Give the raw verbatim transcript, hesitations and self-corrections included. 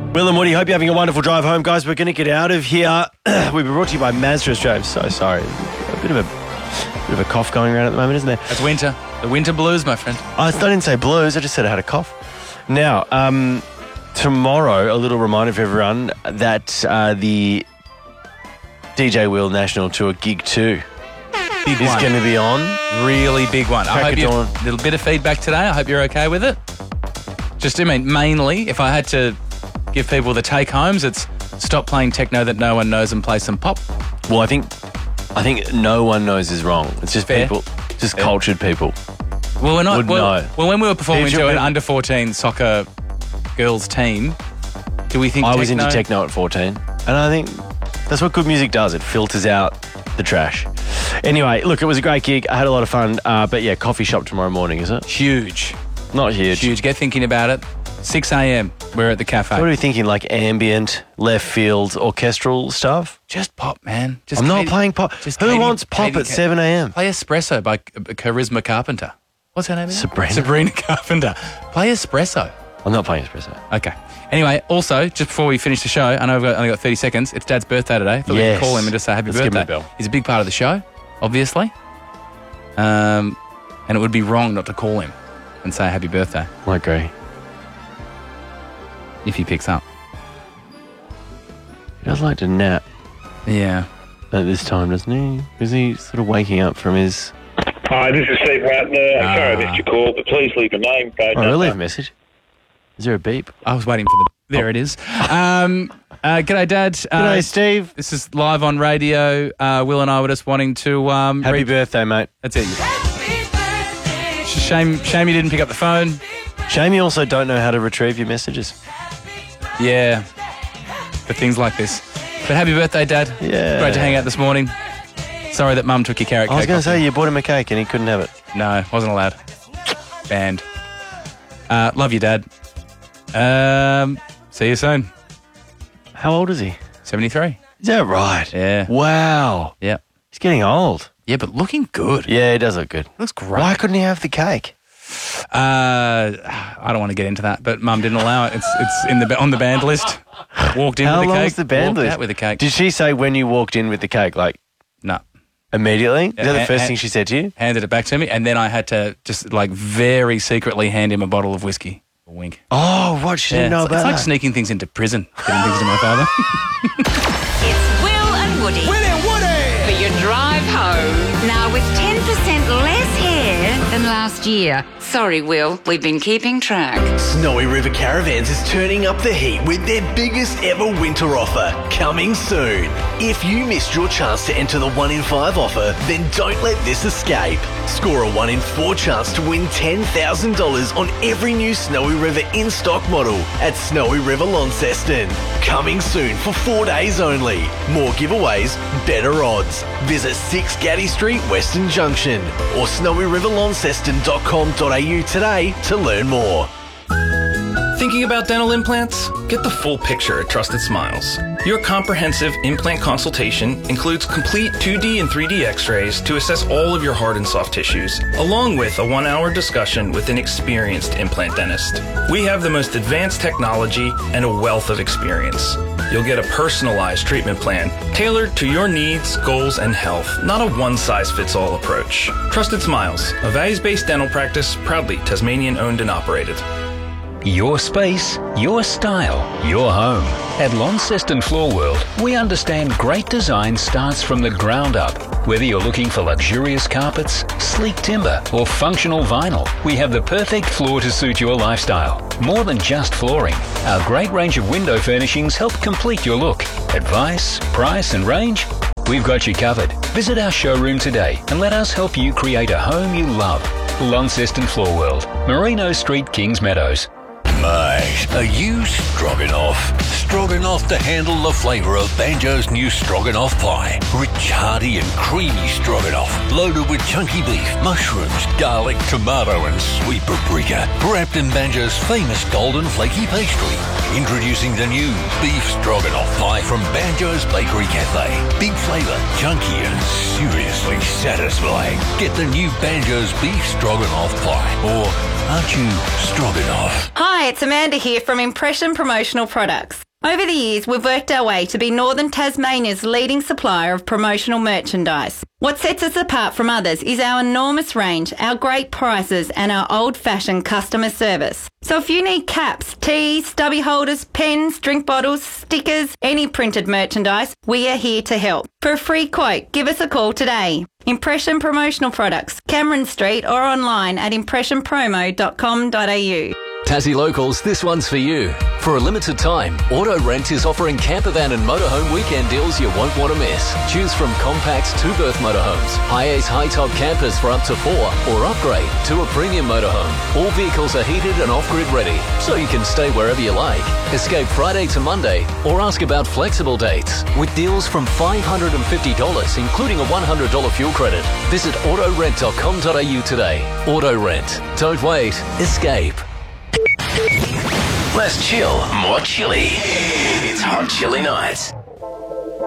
Will and Woody, hope you're having a wonderful drive home, guys. We're going to get out of here. We've been brought to you by Mazda Australia. I'm so sorry. A bit of a bit of a cough going around at the moment, isn't there? It's winter. The winter blues, my friend. I didn't say blues. I just said I had a cough. Now, um, tomorrow, a little reminder for everyone that uh, the D J Will National Tour Gig two Big is one. going to be on. Really big one. I Crack hope of you dawn. a little bit of feedback today. I hope you're okay with it. Just, I mean, mainly, if I had to give people the take homes, it's stop playing techno that no one knows and play some pop. Well, I think I think no one knows is wrong. It's just Fair. people, just Fair. cultured people. Well, we're not. Would Well, know. well, when we were performing Did you to an remember- under fourteen soccer girls team, do we think I techno? was into techno at fourteen, and I think that's what good music does. It filters out the trash. Anyway, look, it was a great gig. I had a lot of fun. Uh, but yeah, coffee shop tomorrow morning, is it? Huge. Not huge. Huge. Get thinking about it. six a.m. We're at the cafe. What are we thinking? Like ambient, left field, orchestral stuff? Just pop, man. Just I'm not Katie- playing pop. just Who Katie- wants pop Katie at Ca- seven a.m.? Play Espresso by Charisma Carpenter. What's her name? again? Sabrina. Sabrina Carpenter. Play Espresso. I'm not playing espresso. Okay. Anyway, also, just before we finish the show, I know we've got, only got thirty seconds. It's Dad's birthday today. Thought we Yes. could call him and just say happy Let's give him birthday. a bell. He's a big part of the show, obviously. Um, and it would be wrong not to call him and say happy birthday I agree. if he picks up. He does like to nap Yeah. at this time, doesn't he? Is he sort of waking up from his... Hi, this is Steve Ratner. Ah. Sorry I missed your call, but please leave a name, phone Oh, number. we'll leave a message. Is there a beep? I was waiting for the... There it is. Um, uh, g'day, Dad. Uh, G'day, Steve. This is live on radio. Uh, Will and I were just wanting to... Um, Happy read- birthday, mate. That's it. Shame, shame you didn't pick up the phone. Shame you also don't know how to retrieve your messages. Yeah, for things like this. But happy birthday, Dad. Yeah. Great to hang out this morning. Sorry that Mum took your carrot I was cake. going off to say, you. you bought him a cake and he couldn't have it. No, wasn't allowed. Banned. Uh, love you, Dad. Um, see you soon. How old is he? seventy-three. Is that right? Yeah. Wow. Yeah. He's getting old. Yeah, but looking good. Yeah, he does look good. Looks great. Why couldn't he have the cake? Uh, I don't want to get into that, but Mum didn't allow it. It's it's in the on the banned list. Walked in How with the long cake. is the band walked list? out with the cake. Did she say when you walked in with the cake, like No. immediately? Is Yeah, that the ha- first ha- thing she said to you? Handed it back to me, and then I had to just like very secretly hand him a bottle of whiskey. A wink. Oh, what? She didn't know it's, about it's like that. sneaking things into prison, getting things to my father. It's Will and Woody. Will and Woody! For your drive home. Now with ten percent less hair than last year. Sorry, Will. We've been keeping track. Snowy River Caravans is turning up the heat with their biggest ever winter offer, coming soon. If you missed your chance to enter the one in five offer, then don't let this escape. Score a one in four chance to win ten thousand dollars on every new Snowy River in-stock model at Snowy River Launceston. Coming soon for four days only. More giveaways, better odds. Visit six Gaddy Street, Western Junction or snowy river launceston dot com dot a u today to learn more. Thinking about dental implants? Get the full picture at Trusted Smiles. Your comprehensive implant consultation includes complete two D and three D x-rays to assess all of your hard and soft tissues, along with a one-hour discussion with an experienced implant dentist. We have the most advanced technology and a wealth of experience. You'll get a personalized treatment plan tailored to your needs, goals, and health, not a one-size-fits-all approach. Trusted Smiles, a values-based dental practice proudly Tasmanian-owned and operated. Your space, your style, your home. At Launceston Floor World, we understand great design starts from the ground up. Whether you're looking for luxurious carpets, sleek timber, or functional vinyl, we have the perfect floor to suit your lifestyle. More than just flooring, our great range of window furnishings help complete your look. Advice, price, and range? We've got you covered. Visit our showroom today and let us help you create a home you love. Launceston Floor World, Merino Street, Kings Meadows. Mate, are you stroganoff? Stroganoff to handle the flavour of Banjo's new stroganoff pie. Rich, hearty and creamy stroganoff, loaded with chunky beef, mushrooms, garlic, tomato and sweet paprika, wrapped in Banjo's famous golden flaky pastry. Introducing the new beef stroganoff pie from Banjo's Bakery Cafe. Big flavour, chunky and seriously satisfying. Get the new Banjo's beef stroganoff pie. Or aren't you stroganoff? Hi. Hi, it's Amanda here from Impression Promotional Products. Over the years, we've worked our way to be Northern Tasmania's leading supplier of promotional merchandise. What sets us apart from others is our enormous range, our great prices and our old-fashioned customer service. So if you need caps, tees, stubby holders, pens, drink bottles, stickers, any printed merchandise, we are here to help. For a free quote, give us a call today. Impression Promotional Products, Cameron Street, or online at impression promo dot com dot a u. Tassie Locals, this one's for you. For a limited time, Auto Rent is offering campervan and motorhome weekend deals you won't want to miss. Choose from compacts, two-berth motorhomes, high-ace high-top campers for up to four, or upgrade to a premium motorhome. All vehicles are heated and off-grid ready, so you can stay wherever you like. Escape Friday to Monday, or ask about flexible dates, with deals from five hundred fifty dollars, including a one hundred dollars fuel credit. Visit auto rent dot com dot a u today. Auto Rent. Don't wait. Escape. Less chill, more chilly. It's Hot Chili Nights.